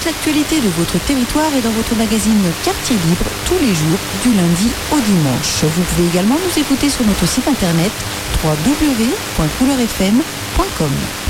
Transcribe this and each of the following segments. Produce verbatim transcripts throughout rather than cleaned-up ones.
toute l'actualité de votre territoire est dans votre magazine Quartier Libre tous les jours du lundi au dimanche. Vous pouvez également nous écouter sur notre site internet w w w point couleur f m point com.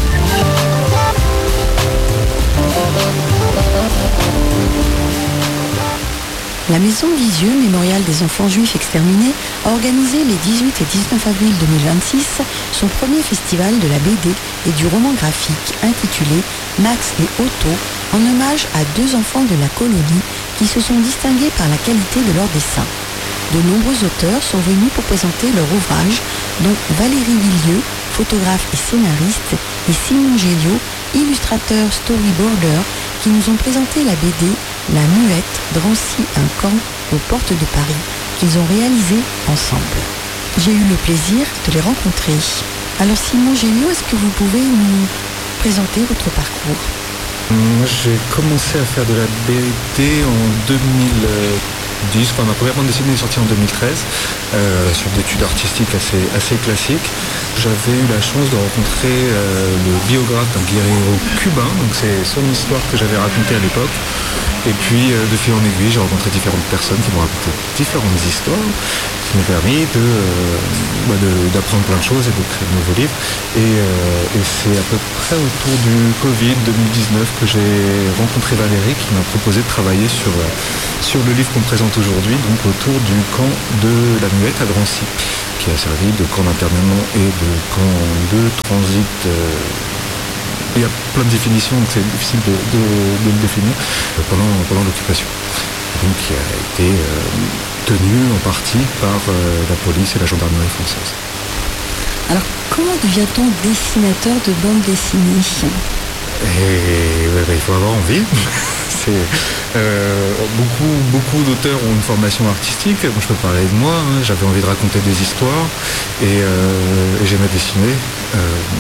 La Maison Lisieux, mémorial des enfants juifs exterminés, a organisé les dix-huit et dix-neuf avril deux mille vingt-six son premier festival de la B D et du roman graphique intitulé Max et Otto, en hommage à deux enfants de la colonie qui se sont distingués par la qualité de leurs dessins. De nombreux auteurs sont venus pour présenter leur ouvrage, dont Valérie Villieu, photographe et scénariste, et Simon Géliot, illustrateur storyboarder, qui nous ont présenté la B D La Muette, Drancy, un camp aux portes de Paris, qu'ils ont réalisé ensemble. J'ai eu le plaisir de les rencontrer. Alors Simon Géliot, est-ce que vous pouvez nous présenter votre parcours ? Moi, j'ai commencé à faire de la B D en deux mille dix, enfin, ma première bande dessinée est sortie en deux mille treize, euh, sur d'études artistiques assez, assez classiques. J'avais eu la chance de rencontrer euh, le biographe d'un guerriero cubain, donc c'est son histoire que j'avais racontée à l'époque. Et puis, euh, de fil en aiguille, j'ai rencontré différentes personnes qui m'ont raconté différentes histoires, qui m'ont permis de, euh, bah de, d'apprendre plein de choses et de créer de nouveaux livres. Et, euh, et c'est à peu près autour du Covid deux mille dix-neuf que j'ai rencontré Valérie, qui m'a proposé de travailler sur, euh, sur le livre qu'on présente aujourd'hui, donc autour du camp de la Muette à Drancy, qui a servi de camp d'internement et de camp de transit. Euh, Il y a plein de définitions, donc c'est difficile de, de, de le définir, pendant, pendant l'occupation. Donc qui a été euh, tenu en partie par euh, la police et la gendarmerie française. Alors, comment devient-on dessinateur de bande dessinée ? Et ouais, bah, il faut avoir envie. C'est, euh, beaucoup, beaucoup d'auteurs ont une formation artistique. Moi, je peux parler de moi. Hein. J'avais envie de raconter des histoires et, euh, et j'aimais dessiner. Euh,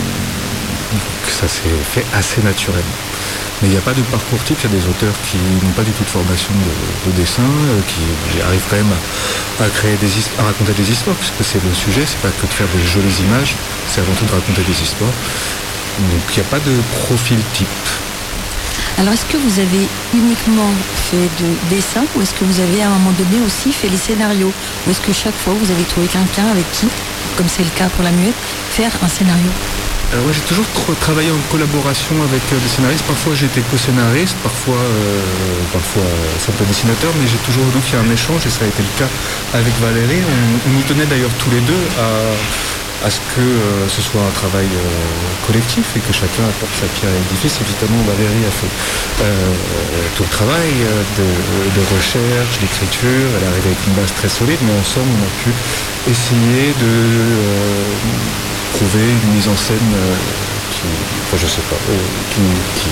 ça s'est fait assez naturellement. Mais il n'y a pas de parcours type. Il y a des auteurs qui n'ont pas du tout de formation de, de dessin, euh, qui arrivent quand même à, à créer des à raconter des histoires, puisque c'est le sujet. C'est pas que de faire des jolies images, c'est avant tout de raconter des histoires. Donc il n'y a pas de profil type. Alors, est-ce que vous avez uniquement fait de dessin ou est-ce que vous avez à un moment donné aussi fait les scénarios ? Ou est-ce que chaque fois vous avez trouvé quelqu'un avec qui, comme c'est le cas pour la Muette, faire un scénario ? Alors ouais, j'ai toujours tra- travaillé en collaboration avec euh, des scénaristes. Parfois j'étais co-scénariste, parfois, euh, parfois euh, simple dessinateur, mais j'ai toujours voulu qu'il y ait un échange et ça a été le cas avec Valérie. On, on nous tenait d'ailleurs tous les deux à, à ce que euh, ce soit un travail euh, collectif et que chacun apporte sa pierre à l'édifice. Évidemment, Valérie a fait euh, tout le travail de, de recherche, d'écriture. Elle est arrivée avec une base très solide, mais ensemble on a pu essayer de euh, trouver une mise en scène euh, qui, enfin je sais pas, euh, qui, qui,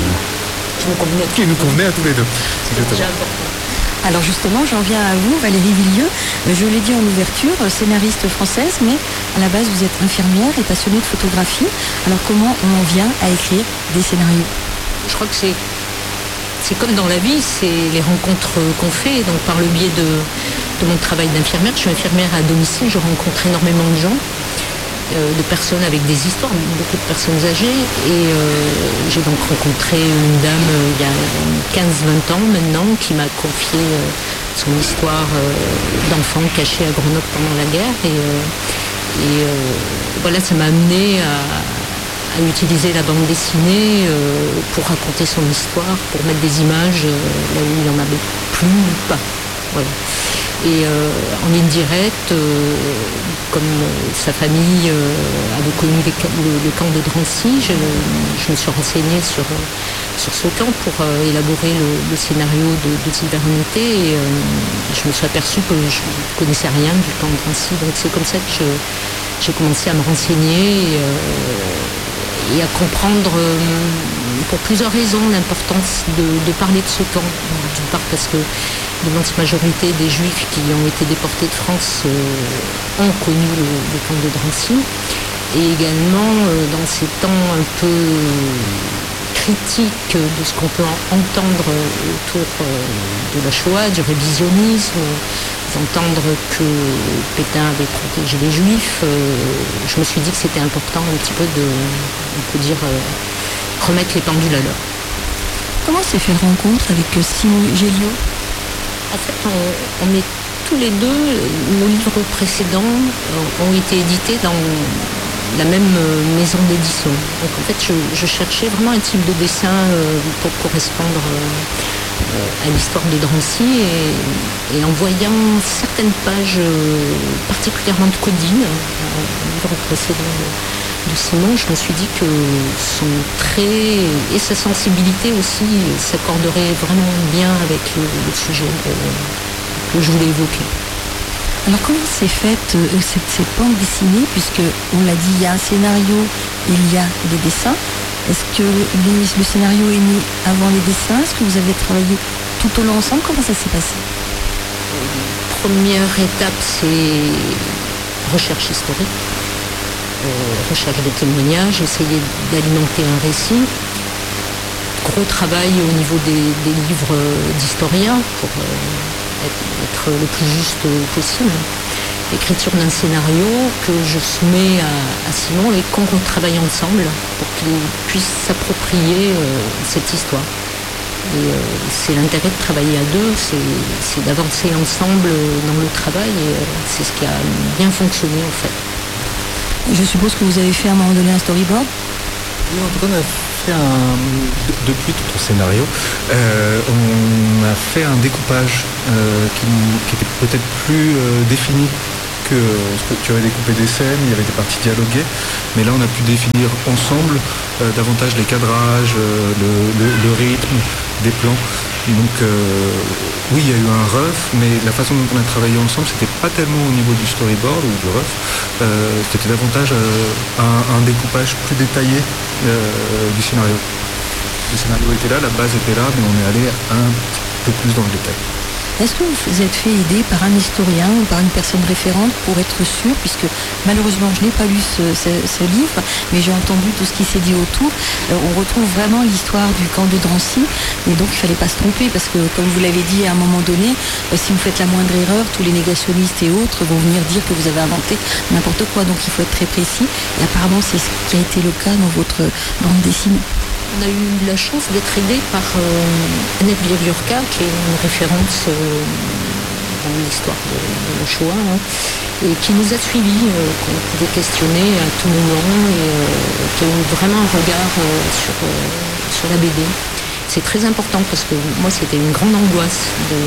Qui nous convenait. qui nous convenait à tous les deux. C'est déjà important. Alors justement, j'en viens à vous, Valérie Villieu. Je l'ai dit en ouverture, scénariste française, mais à la base vous êtes infirmière et passionnée de photographie. Alors comment on en vient à écrire des scénarios ? Je crois que c'est, c'est comme dans la vie, c'est les rencontres qu'on fait. Donc par le biais de, de mon travail d'infirmière, je suis infirmière à domicile, je rencontre énormément de gens. De personnes avec des histoires, beaucoup de personnes âgées. Et euh, j'ai donc rencontré une dame euh, il y a quinze vingt ans maintenant qui m'a confié euh, son histoire euh, d'enfant caché à Grenoble pendant la guerre. Et, euh, et euh, voilà, ça m'a amené à, à utiliser la bande dessinée euh, pour raconter son histoire, pour mettre des images euh, là où il en avait plus ou pas. Voilà. Et euh, en ligne directe, euh, comme euh, sa famille euh, avait connu les, le, le camp de Drancy, je, je me suis renseignée sur, sur ce camp pour euh, élaborer le, le scénario de, de Cybernité. Et euh, je me suis aperçue que je ne connaissais rien du camp de Drancy. Donc c'est comme ça que je, j'ai commencé à me renseigner et, euh, et à comprendre euh, pour plusieurs raisons l'importance de, de parler de ce camp. D'une part parce que l'immense majorité des Juifs qui ont été déportés de France euh, ont connu le, le camp de Drancy. Et également, euh, dans ces temps un peu critiques de ce qu'on peut entendre autour euh, de la Shoah, du révisionnisme, d'entendre que Pétain avait protégé les Juifs, euh, je me suis dit que c'était important un petit peu de, on peut dire, euh, remettre les pendules à l'heure. Comment s'est fait la rencontre avec Simon Géliot? En fait, on, on est tous les deux, nos livres précédents ont été édités dans la même maison d'édition. Donc en fait, je, je cherchais vraiment un type de dessin pour correspondre à l'histoire de Drancy, et, et en voyant certaines pages particulièrement de Codine, le livre précédent de, de Simon, je me suis dit que son trait et sa sensibilité aussi s'accorderaient vraiment bien avec le, le sujet que, que je voulais évoquer. Alors comment s'est faite euh, cette, cette bande dessinée, puisque on l'a dit, il y a un scénario, il y a des dessins. Est-ce que les, le scénario est né avant les dessins? Est-ce que vous avez travaillé tout au long ensemble? Comment ça s'est passé? Première étape, c'est recherche historique, euh, recherche de témoignages, essayer d'alimenter un récit. Gros travail au niveau des, des livres d'historiens pour euh, être, être le plus juste possible. Écriture d'un scénario que je soumets à, à Simon et qu'on retravaille ensemble pour qu'il puisse s'approprier euh, cette histoire. Et euh, c'est l'intérêt de travailler à deux, c'est, c'est d'avancer ensemble dans le travail, et euh, c'est ce qui a bien fonctionné en fait. Je suppose que vous avez fait à un moment donné un storyboard? Oui, en tout cas, on a fait un... Depuis tout le scénario, euh, on a fait un découpage euh, qui, qui était peut-être plus euh, défini que euh, tu avais découpé des scènes, il y avait des parties dialoguées, mais là on a pu définir ensemble euh, davantage les cadrages, euh, le, le, le rythme des plans. Donc euh, oui, il y a eu un rough, mais la façon dont on a travaillé ensemble, c'était pas tellement au niveau du storyboard ou du rough, euh, c'était davantage euh, un, un découpage plus détaillé euh, du scénario. Le scénario était là, la base était là, mais on est allé un peu plus dans le détail. Est-ce que vous vous êtes fait aider par un historien ou par une personne référente pour être sûr, puisque malheureusement je n'ai pas lu ce, ce, ce livre, mais j'ai entendu tout ce qui s'est dit autour. Euh, on retrouve vraiment l'histoire du camp de Drancy, et donc il ne fallait pas se tromper, parce que comme vous l'avez dit à un moment donné, euh, si vous faites la moindre erreur, tous les négationnistes et autres vont venir dire que vous avez inventé n'importe quoi, donc il faut être très précis, et apparemment c'est ce qui a été le cas dans votre bande dessinée. On a eu la chance d'être aidé par euh, Annette Bieliurka, qui est une référence euh, dans l'histoire de, de la Shoah, hein, et qui nous a suivis, euh, qu'on pouvait questionner à tout moment, et euh, qui a eu vraiment un regard euh, sur, euh, sur la B D. C'est très important parce que moi, c'était une grande angoisse de,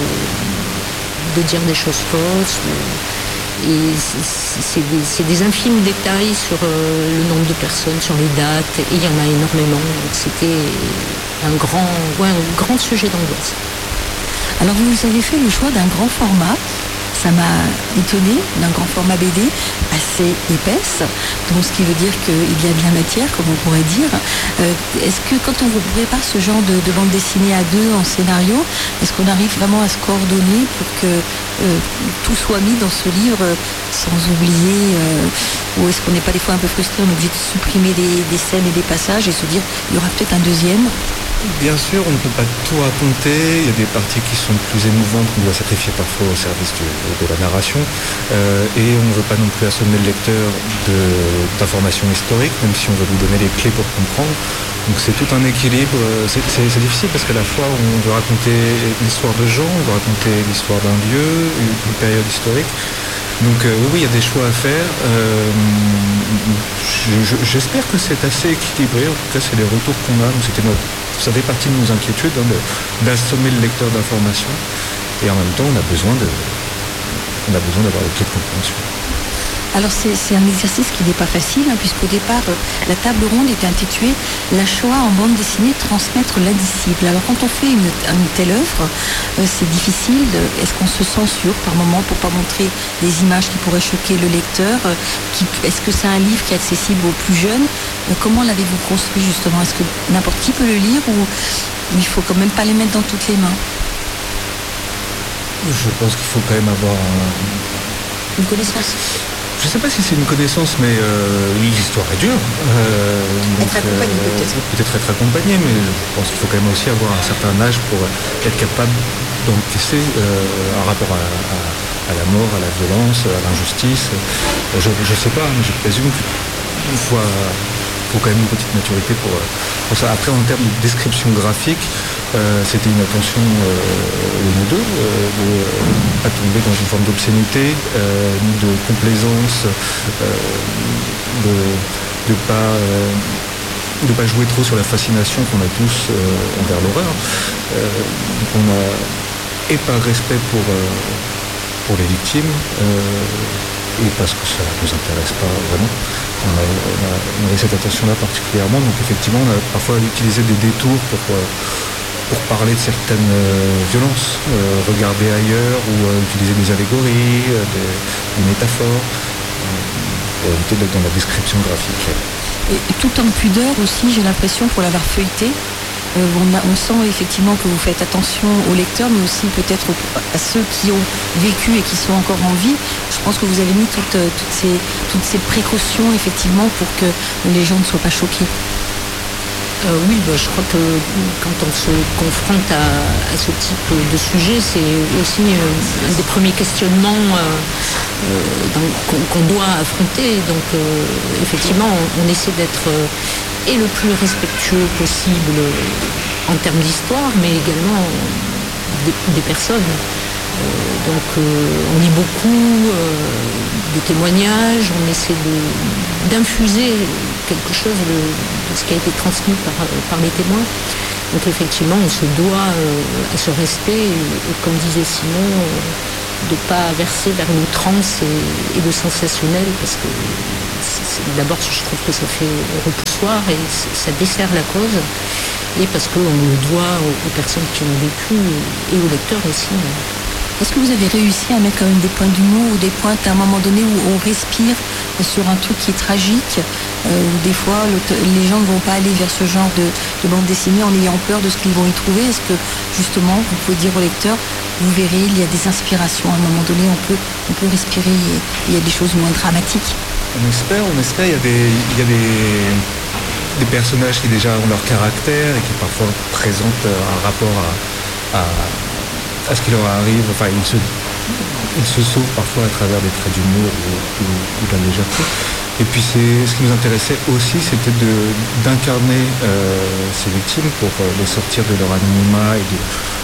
de dire des choses fausses. De, Et c'est des, c'est des infimes détails sur euh, le nombre de personnes, sur les dates, et il y en a énormément. Donc c'était un grand, ouais, un grand sujet d'angoisse. Alors vous avez fait le choix d'un grand format. Ça m'a étonné, d'un grand format B D assez épaisse, donc ce qui veut dire qu'il y a de la matière, comme on pourrait dire. Euh, est-ce que quand on prépare ce genre de, de bande dessinée à deux en scénario, est-ce qu'on arrive vraiment à se coordonner pour que euh, tout soit mis dans ce livre sans oublier, euh, ou est-ce qu'on n'est pas des fois un peu frustré, on est obligé de supprimer des, des scènes et des passages et se dire il y aura peut-être un deuxième? Bien sûr, on ne peut pas tout raconter, il y a des parties qui sont plus émouvantes qu'on doit sacrifier parfois au service du, de la narration, euh, et on ne veut pas non plus assommer le lecteur de, d'informations historiques, même si on veut lui donner les clés pour comprendre. Donc c'est tout un équilibre, c'est, c'est, c'est difficile parce qu'à la fois on veut raconter l'histoire de gens, on veut raconter l'histoire d'un lieu, une, une période historique. Donc euh, oui, oui, il y a des choix à faire. Euh, je, je, j'espère que c'est assez équilibré. En tout cas, c'est les retours qu'on a. Donc, c'était notre, ça fait partie de nos inquiétudes, hein, de, d'assommer le lecteur d'informations. Et en même temps, on a besoin de, on a besoin d'avoir les clés de compréhension. Alors c'est, c'est un exercice qui n'est pas facile, hein, puisqu'au départ, euh, la table ronde était intitulée « La Shoah en bande dessinée, transmettre l'indicible ». Alors quand on fait une, une telle œuvre, euh, c'est difficile. De, est-ce qu'on se censure par moment pour ne pas montrer des images qui pourraient choquer le lecteur euh, qui, est-ce que c'est un livre qui est accessible aux plus jeunes? euh, Comment l'avez-vous construit justement? Est-ce que n'importe qui peut le lire, ou il ne faut quand même pas les mettre dans toutes les mains? Je pense qu'il faut quand même avoir un... une connaissance. Je ne sais pas si c'est une connaissance, mais euh, l'histoire est dure. Euh, donc, être accompagné euh, peut-être. Peut-être être accompagné, mais je pense qu'il faut quand même aussi avoir un certain âge pour être capable d'encaisser euh, un rapport à, à, à la mort, à la violence, à l'injustice. Je ne sais pas, mais je présume qu'il faut, faut quand même une petite maturité pour, pour ça. Après, en termes de description graphique, Euh, c'était une attention euh, de nous deux, euh, de ne pas tomber dans une forme d'obscénité, euh, ni de complaisance, euh, de ne pas, euh, de pas jouer trop sur la fascination qu'on a tous euh, envers l'horreur. Euh, donc on a, et par respect pour, euh, pour les victimes, euh, et parce que ça ne nous intéresse pas vraiment, on a, on a, on avait cette attention-là particulièrement. Donc effectivement, on a parfois utilisé des détours pour... Euh, pour parler de certaines euh, violences, euh, regarder ailleurs ou euh, utiliser des allégories, euh, des, des métaphores, euh, pour éviter d'être dans la description graphique. Et tout en pudeur aussi, j'ai l'impression, pour l'avoir feuilleté, euh, on, a, on sent effectivement que vous faites attention aux lecteurs, mais aussi peut-être à ceux qui ont vécu et qui sont encore en vie. Je pense que vous avez mis toutes, toutes, ces, toutes ces précautions, effectivement, pour que les gens ne soient pas choqués. Euh, oui, bah, je crois que quand on se confronte à, à ce type de sujet, c'est aussi euh, un des premiers questionnements euh, euh, dans, qu'on, qu'on doit affronter. Donc euh, effectivement, on, on essaie d'être euh, et le plus respectueux possible en termes d'histoire, mais également des, des personnes. Euh, donc euh, on lit beaucoup euh, de témoignages, on essaie de, d'infuser quelque chose de, de ce qui a été transmis par, par les témoins. Donc effectivement, on se doit euh, à ce respect, et, et comme disait Simon, euh, de ne pas verser vers l'outrance et, et le sensationnel, parce que c'est, c'est, d'abord, je trouve que ça fait repoussoir et ça dessert la cause, et parce qu'on le doit aux, aux personnes qui ont vécu et aux lecteurs aussi. Est-ce que vous avez réussi à mettre quand même des points d'humour ou des pointes à un moment donné où on respire sur un truc qui est tragique, euh, où des fois les gens ne vont pas aller vers ce genre de, de bande dessinée en ayant peur de ce qu'ils vont y trouver? Est-ce que justement vous pouvez dire aux lecteurs, vous verrez, il y a des inspirations, à un moment donné on peut, on peut respirer, et il y a des choses moins dramatiques? On espère, on espère, il y a des, il y a des, des personnages qui déjà ont leur caractère et qui parfois présentent un rapport à, à à ce qui leur arrive, enfin ils se, ils se sauvent parfois à travers des traits d'humour ou, ou, ou de la légèreté. Et puis c'est, ce qui nous intéressait aussi, c'était de, d'incarner euh, ces victimes pour euh, les sortir de leur anonymat et de,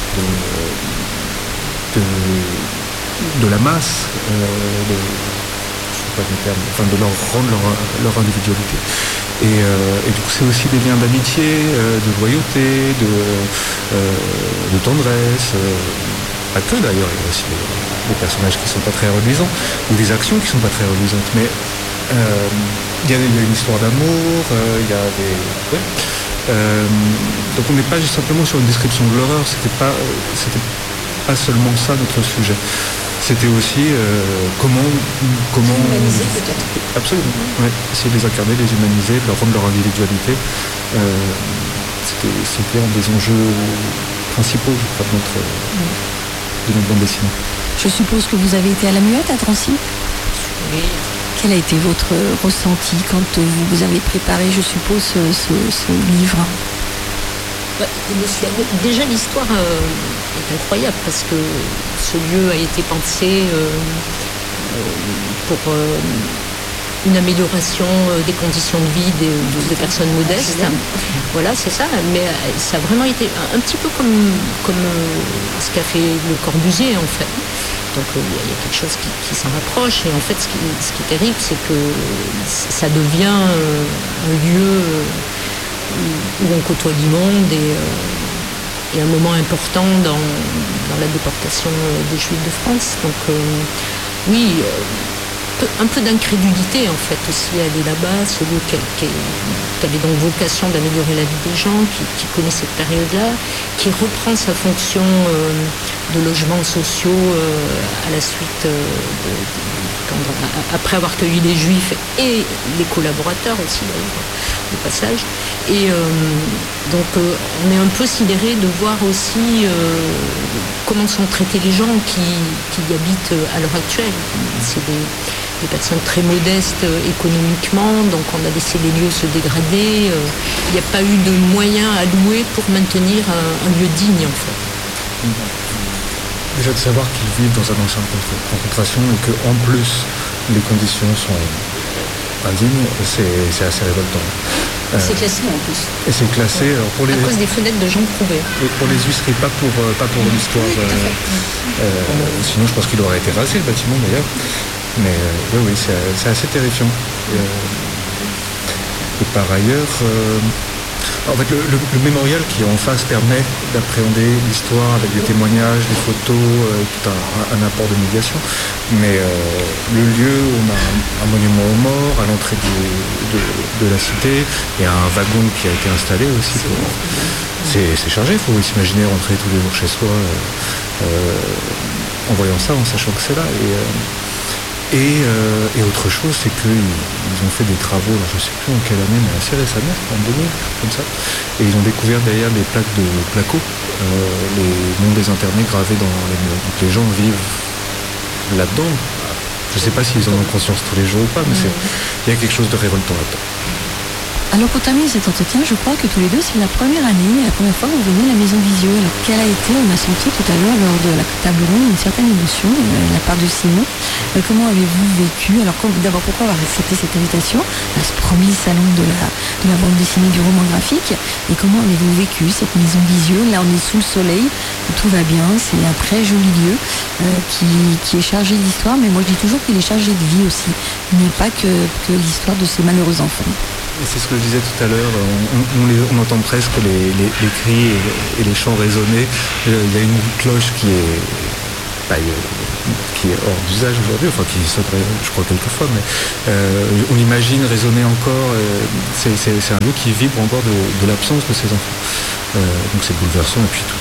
de, de, de la masse, euh, de, je sais pas du terme, enfin de leur rendre leur, leur individualité. Et, euh, et du coup c'est aussi des liens d'amitié, euh, de loyauté, de, euh, de tendresse, euh, pas que d'ailleurs, il y a aussi des, des personnages qui sont pas très reluisants, ou des actions qui sont pas très reluisantes, mais euh, il y a, il y a une histoire d'amour, euh, il y a des... Ouais. Euh, donc on n'est pas juste simplement sur une description de l'horreur, c'était pas, c'était pas seulement ça notre sujet. C'était aussi euh, comment... comment humaniser peut-être. Absolument, ouais. Essayer de les incarner, de les humaniser, de leur rendre leur individualité. Euh, c'était, c'était un des enjeux principaux, je crois, de notre, de notre bande dessinée. Je suppose que vous avez été à la Muette à Drancy? Oui. Quel a été votre ressenti quand vous avez préparé, je suppose, ce, ce, ce livre? Bah, déjà l'histoire euh, est incroyable parce que ce lieu a été pensé euh, pour euh, une amélioration des conditions de vie des, des personnes modestes. Voilà, c'est ça. Mais ça a vraiment été un, un petit peu comme, comme euh, ce qu'a fait Le Corbusier en fait. Donc il euh, y a quelque chose qui, qui s'en rapproche. Et en fait, ce qui, ce qui est terrible, c'est que ça devient euh, un lieu où on côtoie du monde et, euh, et un moment important dans, dans la déportation des Juifs de France. Donc euh, oui, euh, un peu d'incrédulité en fait aussi à aller là-bas, ce lieu qui, qui, qui avait donc vocation d'améliorer la vie des gens, qui, qui connaît cette période-là, qui reprend sa fonction euh, de logements sociaux euh, à la suite euh, de, quand, après avoir cueilli les Juifs et les collaborateurs aussi d'ailleurs, au passage. Et euh, donc euh, on est un peu sidéré de voir aussi euh, comment sont traités les gens qui, qui y habitent à l'heure actuelle. C'est des, des personnes très modestes euh, économiquement, donc on a laissé les lieux se dégrader. Il euh, n'y a pas eu de moyens alloués pour maintenir un, un lieu digne en fait. Déjà de savoir qu'ils vivent dans un ancien camp de concentration et qu'en plus les conditions sont indignes, c'est, c'est assez révoltant. Euh, c'est classé en plus. Et c'est classé ouais. alors pour les... à cause des fenêtres de Jean Prouvé. Et pour les huisseries, pas pour, euh, pas pour mmh. l'histoire. Oui, euh, euh, sinon, je pense qu'il aurait été rasé le bâtiment d'ailleurs. Mais euh, oui, oui, c'est, c'est assez terrifiant. Et, euh, et par ailleurs, euh, en fait, le, le, le mémorial qui est en face permet d'appréhender l'histoire avec des témoignages, des photos, euh, tout un, un apport de médiation. Mais euh, le lieu, on a un, un monument aux morts à l'entrée de, de, de la cité. Il y a un wagon qui a été installé aussi. Pour, c'est, c'est chargé, il faut s'imaginer rentrer tous les jours chez soi euh, euh, en voyant ça, en sachant que c'est là. Et, euh, Et, euh, et autre chose, c'est qu'ils ils ont fait des travaux, là, je ne sais plus en quelle année, mais assez récemment, en deux mille, comme ça. Et ils ont découvert derrière les plaques de placo, euh, les noms des internés gravés dans les murs. Donc les gens vivent là-dedans. Je ne sais pas s'ils en ont conscience tous les jours ou pas, mais c'est, il y a quelque chose de révoltant là-dedans. Alors pour terminer cet entretien, je crois que tous les deux, c'est la première année, la première fois que vous venez à la Maison Visio. Alors quelle a été, on a senti tout à l'heure lors de la table ronde une certaine émotion de la part de Simon. Euh, comment avez-vous vécu? Alors d'abord, pourquoi avoir accepté cette invitation à ce premier salon de la, de la bande dessinée, du roman graphique? Et comment avez-vous vécu cette Maison Visio? Là, on est sous le soleil, tout va bien, c'est un très joli lieu euh, qui, qui est chargé d'histoire, mais moi je dis toujours qu'il est chargé de vie aussi. Il n'y a pas que, que l'histoire de ces malheureux enfants. Et c'est ce que je disais tout à l'heure, on, on, les, on entend presque les, les, les cris et, et les chants résonner. Il y a une cloche qui est, bah, qui est hors d'usage aujourd'hui, enfin qui sonnerait, je crois, quelquefois, mais euh, on imagine résonner encore. Euh, c'est, c'est, c'est un lieu qui vibre encore de, de l'absence de ces enfants. Euh, donc c'est bouleversant, et puis tout.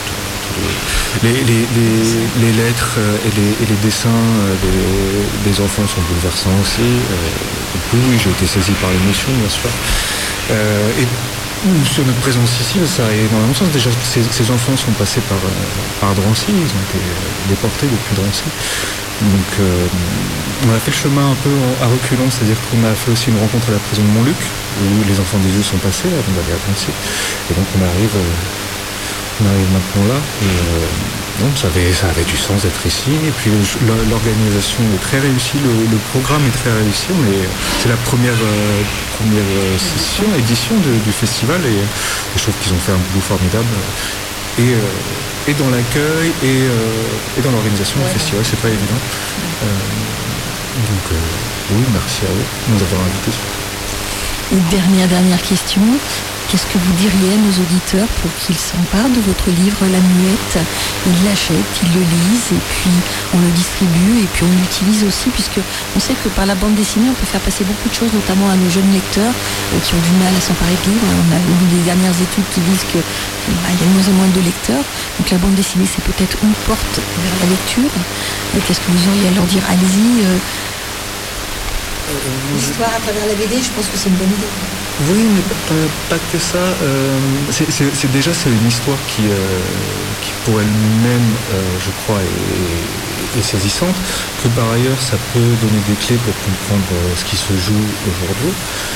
Les, les, les, les lettres et les, et les dessins des, des enfants sont bouleversants aussi. Euh, oui, j'ai été saisi par l'émotion, bien sûr. Euh, et sur notre présence ici, ça a énormément de sens. Déjà, ces, ces enfants sont passés par, par Drancy, ils ont été déportés depuis Drancy. Donc, euh, on a fait le chemin un peu à reculons, c'est-à-dire qu'on a fait aussi une rencontre à la prison de Montluc, où les enfants des yeux sont passés avant d'aller à Drancy. Et donc, on arrive... Euh, On arrive maintenant là, et euh, donc ça avait, ça avait du sens d'être ici, et puis l'organisation est très réussie, le, le programme est très réussi, on est, c'est la première, euh, première session, édition de, du festival, et, et je trouve qu'ils ont fait un boulot formidable, et, euh, et dans l'accueil, et, euh, et dans l'organisation ouais. du festival, c'est pas évident. Euh, donc euh, oui, merci à eux de nous avoir invités. Et dernière, dernière question. Qu'est-ce que vous diriez à nos auditeurs pour qu'ils s'emparent de votre livre La Muette? Ils l'achètent, ils le lisent, et puis on le distribue, et puis on l'utilise aussi, puisque on sait que par la bande dessinée, on peut faire passer beaucoup de choses, notamment à nos jeunes lecteurs euh, qui ont du mal à s'emparer de livres. On a eu des dernières études qui disent qu'il bah, y a de moins en moins de lecteurs. Donc la bande dessinée, c'est peut-être une porte vers la lecture. Et qu'est-ce que vous auriez à leur dire? Allez-y. Euh, L'histoire à travers la B D, je pense que c'est une bonne idée. Oui, mais pas, pas que ça. Euh, c'est, c'est, c'est déjà c'est une histoire qui, euh, qui pour elle-même, euh, je crois, est, est saisissante. Que par ailleurs, ça peut donner des clés pour comprendre ce qui se joue aujourd'hui.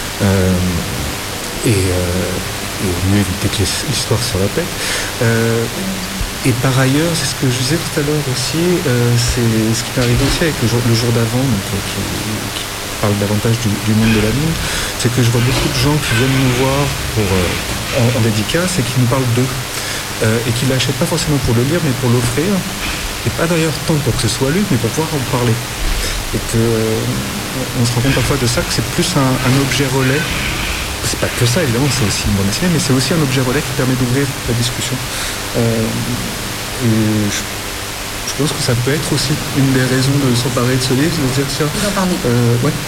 Euh, et, euh, et mieux éviter que l'histoire se répète. Euh, Et par ailleurs, c'est ce que je disais tout à l'heure aussi, euh, c'est ce qui m'est arrivé aussi avec le jour, le jour d'avant, donc, euh, qui, qui parle davantage du, du monde de la mine, c'est que je vois beaucoup de gens qui viennent nous voir pour, euh, en, en dédicace et qui nous parlent d'eux, euh, et qui ne l'achètent pas forcément pour le lire, mais pour l'offrir, et pas d'ailleurs tant pour que ce soit lu, mais pour pouvoir en parler. Et que euh, on se rend compte parfois de ça, que c'est plus un, un objet relais. C'est pas que ça, évidemment, c'est aussi une bande dessinée, mais c'est aussi un objet relais qui permet d'ouvrir la discussion. Euh, et je, je pense que ça peut être aussi une des raisons de s'emparer de ce livre, de dire tiens. Vous en parlez. Euh, ouais.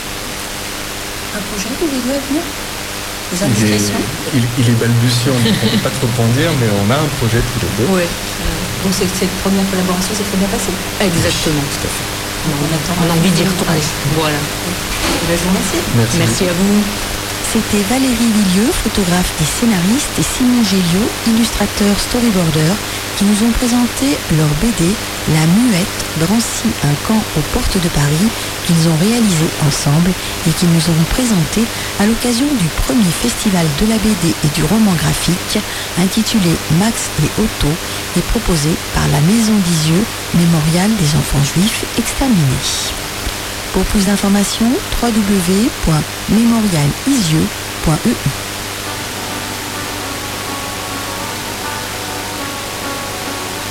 Un projet que vous devez venir? Des indications il, il, il est balbutiant, on ne peut pas trop en dire, mais on a un projet tous les deux. Ouais. Donc c'est, cette première collaboration s'est très bien passée. Exactement. Tout à fait. On, attend, on a envie d'y retourner. Voilà. Je vous remercie. Merci. Merci à vous. C'était Valérie Villieu, photographe et scénariste, et Simon Géliot, illustrateur storyboarder, qui nous ont présenté leur B D La Muette, Drancy, un camp aux portes de Paris, qu'ils ont réalisé ensemble et qu'ils nous auront présenté à l'occasion du premier festival de la B D et du roman graphique intitulé Max et Otto et proposé par la Maison d'Isieux, mémorial des enfants juifs exterminés. Pour plus d'informations, w w w point mémorial isieux point e u.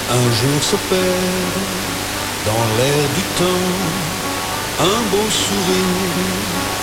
Un jour se perd dans l'air du temps un beau sourire